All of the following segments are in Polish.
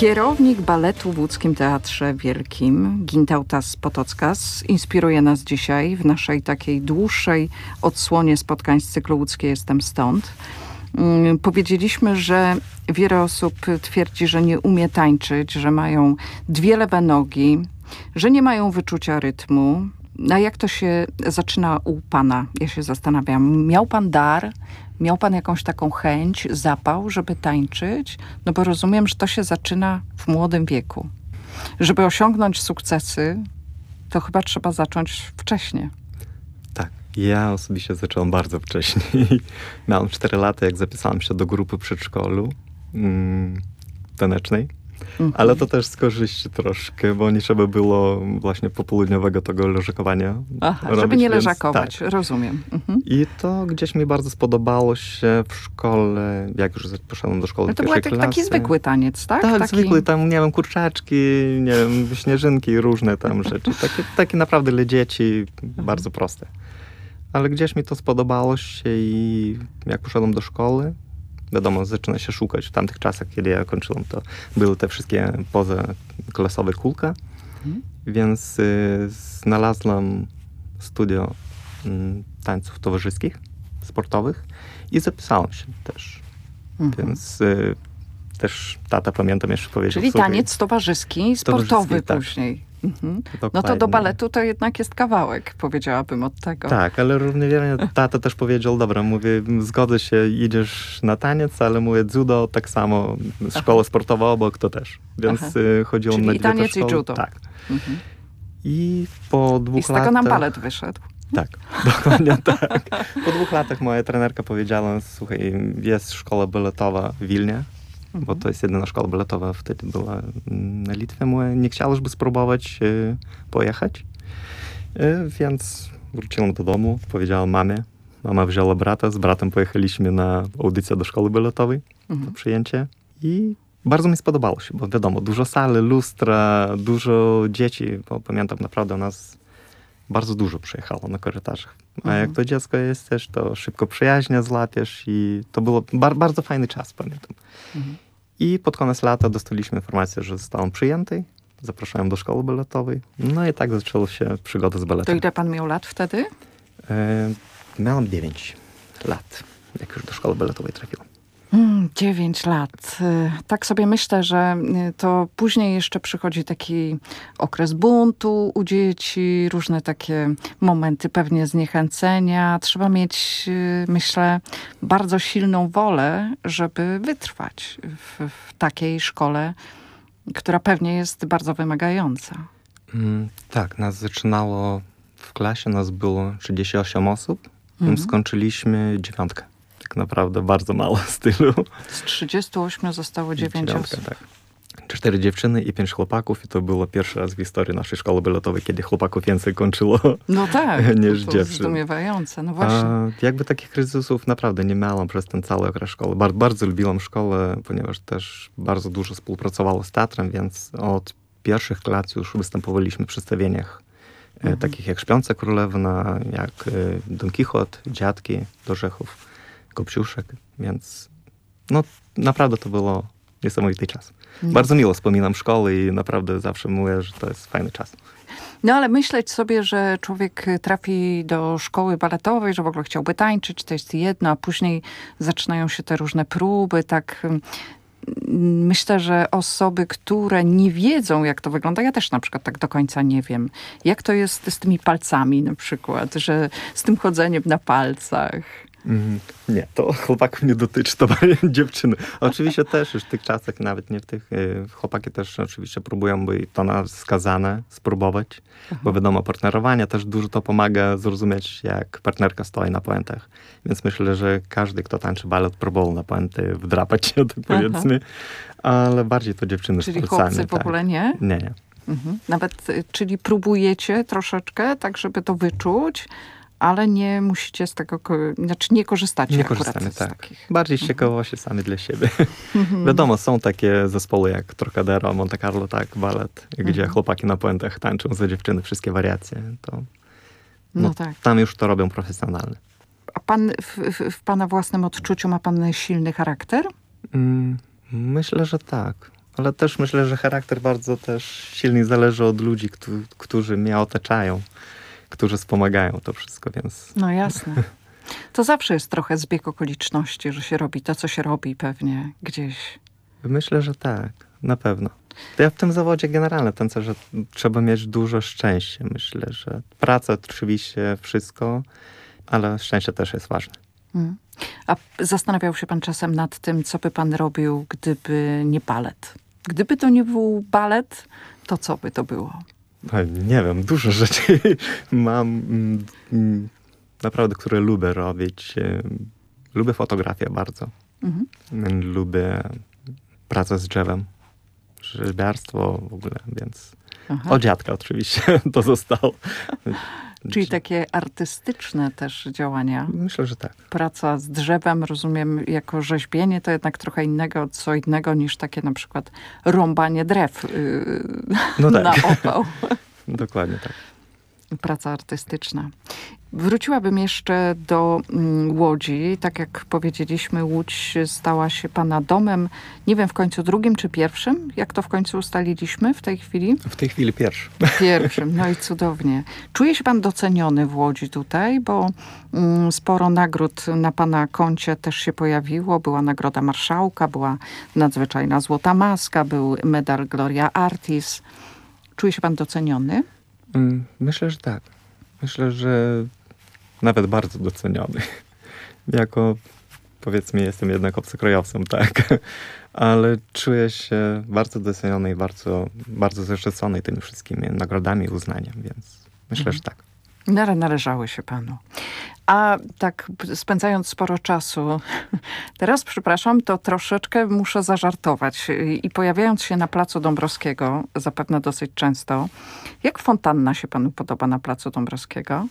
Kierownik baletu w Łódzkim Teatrze Wielkim, Gintautas Potockas, inspiruje nas dzisiaj w naszej takiej dłuższej odsłonie spotkań z cyklu Łódzkie Jestem Stąd. Powiedzieliśmy, że wiele osób twierdzi, że nie umie tańczyć, że mają dwie lewe nogi, że nie mają wyczucia rytmu. A jak to się zaczyna u pana? Ja się zastanawiam. Miał pan dar? Miał pan jakąś taką chęć, zapał, żeby tańczyć? No bo rozumiem, że to się zaczyna w młodym wieku. Żeby osiągnąć sukcesy, to chyba trzeba zacząć wcześnie. Tak. Ja osobiście zacząłem bardzo wcześnie. Miałem 4 lata, jak zapisałem się do grupy przedszkolu tanecznej. Ale to też z korzyści troszkę, bo nie trzeba było właśnie popołudniowego tego leżakowania robić, żeby nie leżakować, tak. Rozumiem. I to gdzieś mi bardzo spodobało się w szkole, jak już poszedłem do szkoły pierwszej klasy. To był taki zwykły taniec, tak? Tak, zwykły, tam, nie wiem, kurczaczki, nie wiem, śnieżynki, różne tam rzeczy. Takie naprawdę dla dzieci, bardzo proste. Ale gdzieś mi to spodobało się i jak poszedłem do szkoły, wiadomo, zaczyna się szukać. W tamtych czasach, kiedy ja kończyłem, to były te wszystkie pozaklasowe kółka, więc znalazłem studio tańców towarzyskich, sportowych i zapisałem się też. Więc też tata, pamiętam, jeszcze powiedział... Czyli taniec towarzyski, sportowy później. No to do baletu to jednak jest kawałek, powiedziałabym od tego. Tak, ale równie tata też powiedział, dobra, mówię, zgodzę się, idziesz na taniec, ale mówię, judo tak samo, szkoła sportowa obok to też. Więc chodziłem na dwie taniec szkoły. I judo. Tak. I po 2 latach... I z tego nam balet wyszedł. Tak, dokładnie tak. Po 2 latach moja trenerka powiedziała, słuchaj, jest szkoła baletowa w Wilnie, bo to jest jedyna szkoła baletowa wtedy była na Litwie. Mówię, nie chciałeś by spróbować pojechać? Więc wróciłem do domu, powiedziałem mamie. Mama wzięła brata, z bratem pojechaliśmy na audycję do szkoły baletowej, to przyjęcie. I bardzo mi spodobało się, bo wiadomo, dużo sali, lustra, dużo dzieci, bo pamiętam naprawdę u nas bardzo dużo przyjechało na korytarzach. A jak to dziecko jesteś, to szybko przyjaźnia złapiesz i to było bardzo fajny czas, pamiętam. I pod koniec lata dostaliśmy informację, że zostałem przyjęty. Zapraszałem do szkoły baletowej. No i tak zaczęła się przygoda z baletem. To ile pan miał lat wtedy? Miałem 9 lat, jak już do szkoły baletowej trafiłem. 9 lat. Tak sobie myślę, że to później jeszcze przychodzi taki okres buntu u dzieci, różne takie momenty pewnie zniechęcenia. Trzeba mieć, myślę, bardzo silną wolę, żeby wytrwać w takiej szkole, która pewnie jest bardzo wymagająca. Tak, nas zaczynało w klasie, nas było 38 osób, skończyliśmy 9. Tak naprawdę bardzo mało stylu. Z 38 zostało 9 osób. Tak. 4 dziewczyny i 5 chłopaków i to było pierwszy raz w historii naszej szkoły baletowej, kiedy chłopaków więcej kończyło no tak, niż to dziewczyn. Zdumiewające, no właśnie. Jakby takich kryzysów naprawdę nie miałam przez ten cały okres szkoły. Bardzo lubiłam szkołę, ponieważ też bardzo dużo współpracowało z teatrem, więc od pierwszych lat już występowaliśmy w przedstawieniach takich jak Śpiąca Królewna, jak Don Kichot, Dziadki, Dorzechów, Kopciuszek, więc no naprawdę to było niesamowity czas. Bardzo miło wspominam szkołę i naprawdę zawsze mówię, że to jest fajny czas. No ale myśleć sobie, że człowiek trafi do szkoły baletowej, że w ogóle chciałby tańczyć, to jest jedno, a później zaczynają się te różne próby, tak... Myślę, że osoby, które nie wiedzą, jak to wygląda, ja też na przykład tak do końca nie wiem, jak to jest z tymi palcami na przykład, że z tym chodzeniem na palcach. Nie, to chłopaków nie dotyczy, to bardziej dziewczyny. Oczywiście też już w tych czasach, nawet nie w tych, chłopaki też oczywiście próbują, by to na skazane spróbować, bo wiadomo, partnerowanie też dużo to pomaga zrozumieć, jak partnerka stoi na puentach. Więc myślę, że każdy, kto tańczy balet, próbował na puenty wdrapać się, tak powiedzmy, ale bardziej to dziewczyny czyli z palcami. Czyli chłopcy w ogóle nie? Nie. Nawet, czyli próbujecie troszeczkę, tak żeby to wyczuć, ale nie musicie z tego, znaczy nie korzystacie nie akurat korzystamy, z tak. takich. Bardziej z ciekawości sami dla siebie. Wiadomo, są takie zespoły jak Trocadero, Monte Carlo, tak, balet, gdzie chłopaki na puentach tańczą za dziewczyny wszystkie wariacje. To, no tak. Tam już to robią profesjonalnie. A pan w pana własnym odczuciu ma pan silny charakter? Myślę, że tak. Ale też myślę, że charakter bardzo też silnie zależy od ludzi, którzy mnie otaczają, którzy wspomagają to wszystko, więc... No jasne. To zawsze jest trochę zbieg okoliczności, że się robi to, co się robi pewnie gdzieś. Myślę, że tak, na pewno. Ja w tym zawodzie generalnie tancerzę trzeba mieć dużo szczęścia. Myślę, że praca oczywiście wszystko, ale szczęście też jest ważne. A zastanawiał się pan czasem nad tym, co by pan robił, gdyby nie balet? Gdyby to nie był balet, to co by to było? Nie wiem, dużo rzeczy mam naprawdę, które lubię robić. Lubię fotografię bardzo. Lubię pracę z drzewem, rzeźbiarstwo w ogóle, więc od dziadka oczywiście to zostało. Czyli takie artystyczne też działania. Myślę, że tak. Praca z drzewem, rozumiem, jako rzeźbienie to jednak trochę co innego niż takie na przykład rąbanie drew No tak. na opał. Dokładnie tak. Praca artystyczna. Wróciłabym jeszcze do Łodzi. Tak jak powiedzieliśmy, Łódź stała się pana domem, nie wiem w końcu drugim czy pierwszym? Jak to w końcu ustaliliśmy w tej chwili? W tej chwili pierwszy. Pierwszym, no i cudownie. Czuje się pan doceniony w Łodzi tutaj, bo sporo nagród na pana koncie też się pojawiło. Była Nagroda Marszałka, była nadzwyczajna Złota Maska, był medal Gloria Artis. Czuje się pan doceniony? Myślę, że tak. Myślę, że nawet bardzo doceniony. Jako, powiedzmy, jestem jednak obcokrajowcem, tak. Ale czuję się bardzo doceniony i bardzo, bardzo zaszczycony tymi wszystkimi nagrodami i uznaniem, więc myślę, że tak. Należały się panu. A tak spędzając sporo czasu, teraz przepraszam, to troszeczkę muszę zażartować. I pojawiając się na Placu Dąbrowskiego, zapewne dosyć często, jak fontanna się panu podoba na Placu Dąbrowskiego?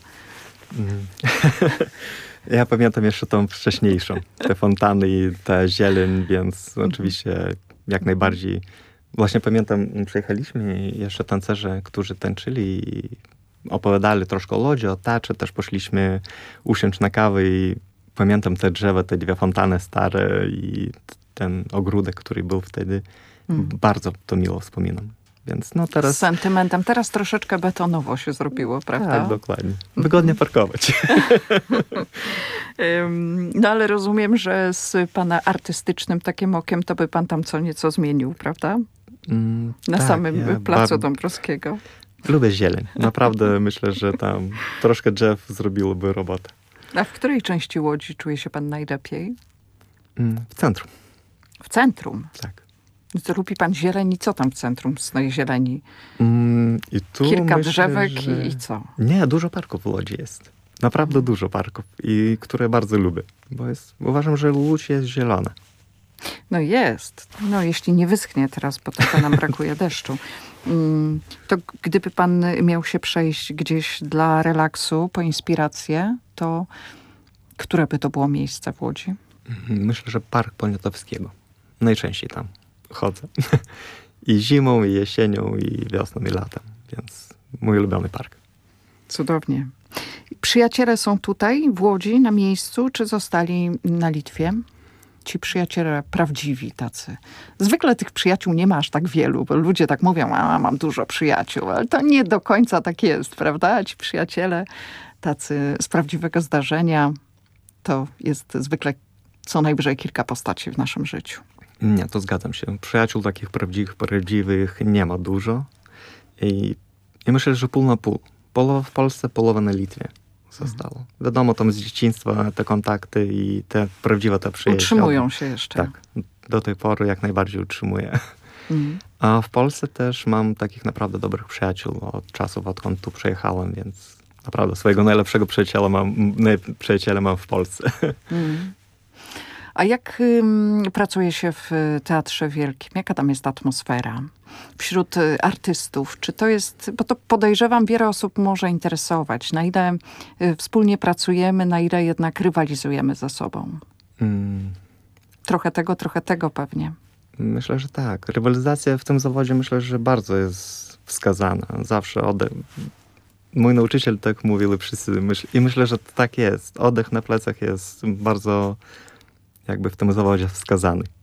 Ja pamiętam jeszcze tą wcześniejszą, te fontany i ta zieleń, więc oczywiście jak najbardziej. Właśnie pamiętam, przyjechaliśmy i jeszcze tancerze, którzy tańczyli i opowiadali troszkę o Łodzi, o Tatrze, też poszliśmy usiąść na kawę i pamiętam te drzewa, te dwie fontany stare i ten ogródek, który był wtedy. Bardzo to miło wspominam. Więc no teraz... Z sentymentem. Teraz troszeczkę betonowo się zrobiło, prawda? Tak, dokładnie. Wygodnie parkować. No ale rozumiem, że z pana artystycznym takim okiem to by pan tam co nieco zmienił, prawda? Na tak, samym Placu Dąbrowskiego. Lubię zieleń. Naprawdę myślę, że tam troszkę drzew zrobiłoby robotę. A w której części Łodzi czuje się pan najlepiej? W centrum. W centrum? Tak. To lubi pan zieleń i co tam w centrum z tej zieleni? I tu Kilka myślę, drzewek że... i co? Nie, dużo parków w Łodzi jest. Naprawdę dużo parków, i które bardzo lubię. Bo uważam, że Łódź jest zielona. No jest. No jeśli nie wyschnie teraz, bo to nam brakuje deszczu. To gdyby pan miał się przejść gdzieś dla relaksu, po inspirację, to które by to było miejsce w Łodzi? Myślę, że Park Poniatowskiego. Najczęściej tam chodzę. I zimą, i jesienią, i wiosną, i latem. Więc mój ulubiony park. Cudownie. Przyjaciele są tutaj w Łodzi na miejscu, czy zostali na Litwie? Ci przyjaciele prawdziwi tacy. Zwykle tych przyjaciół nie ma aż tak wielu, bo ludzie tak mówią, a mam dużo przyjaciół, ale to nie do końca tak jest, prawda? Ci przyjaciele tacy z prawdziwego zdarzenia, to jest zwykle co najwyżej kilka postaci w naszym życiu. Nie, to zgadzam się. Przyjaciół takich prawdziwych nie ma dużo. I myślę, że pół na pół. Połowa w Polsce, połowa na Litwie zostało. Wiadomo, tam z dzieciństwa te kontakty i te prawdziwe te przyjaźnie. Utrzymują się jeszcze. Tak. Do tej pory jak najbardziej utrzymuję. A w Polsce też mam takich naprawdę dobrych przyjaciół od czasów, odkąd tu przyjechałem, więc naprawdę swojego najlepszego przyjaciela mam w Polsce. A jak pracuje się w Teatrze Wielkim? Jaka tam jest atmosfera wśród artystów? Czy to jest, bo to podejrzewam wiele osób może interesować. Na ile wspólnie pracujemy, na ile jednak rywalizujemy ze sobą? Trochę tego pewnie. Myślę, że tak. Rywalizacja w tym zawodzie myślę, że bardzo jest wskazana. Zawsze mój nauczyciel tak mówił wszyscy. I myślę, że tak jest. Oddech na plecach jest bardzo jakby w tym zawodzie wskazany.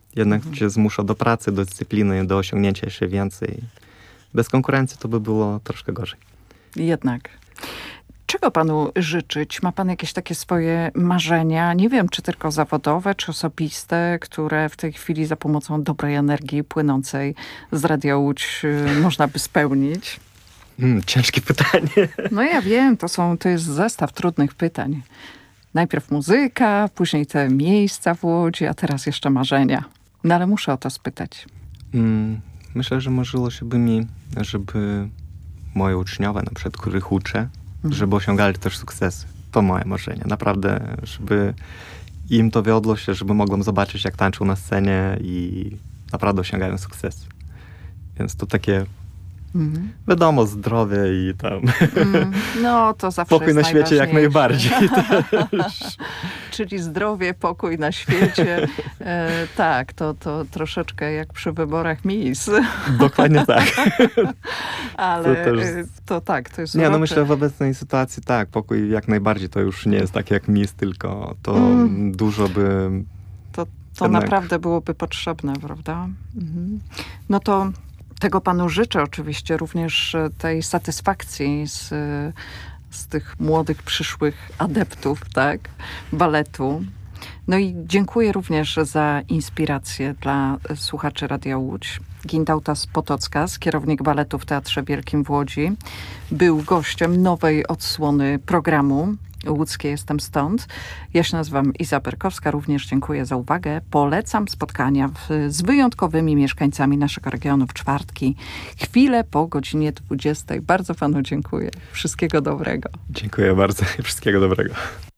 Jednak cię zmusza do pracy, do dyscypliny, do osiągnięcia jeszcze więcej. Bez konkurencji to by było troszkę gorzej. Jednak. Czego panu życzyć? Ma pan jakieś takie swoje marzenia? Nie wiem, czy tylko zawodowe, czy osobiste, które w tej chwili za pomocą dobrej energii płynącej z Radia Łódź można by spełnić? Ciężkie pytanie. No ja wiem, to jest zestaw trudnych pytań. Najpierw muzyka, później te miejsca w Łodzi, a teraz jeszcze marzenia. No ale muszę o to spytać. Myślę, że marzyło się by mi, żeby moi uczniowie, na przykład, których uczę, żeby osiągali też sukcesy. To moje marzenie. Naprawdę, żeby im to wiodło się, żeby mogłem zobaczyć, jak tańczą na scenie i naprawdę osiągają sukcesy. Więc to takie, wiadomo, zdrowie i tam No to zawsze pokój jest na świecie jak najbardziej. Czyli zdrowie, pokój na świecie. Tak, to troszeczkę jak przy wyborach Miss. Dokładnie tak. Ale to to jest Nie, no urocze. myślę, w obecnej sytuacji tak, pokój jak najbardziej to już nie jest tak jak mis, tylko to dużo by... To jednak naprawdę byłoby potrzebne, prawda? No to tego panu życzę oczywiście, również tej satysfakcji z tych młodych, przyszłych adeptów, tak, baletu. No i dziękuję również za inspirację dla słuchaczy Radia Łódź. Gintautas Potockas, kierownik baletu w Teatrze Wielkim w Łodzi, był gościem nowej odsłony programu Łódzkie Jestem Stąd. Ja się nazywam Iza Berkowska, również dziękuję za uwagę. Polecam spotkania z wyjątkowymi mieszkańcami naszego regionu w czwartki, chwilę po godzinie 20. Bardzo panu dziękuję. Wszystkiego dobrego. Dziękuję bardzo i wszystkiego dobrego.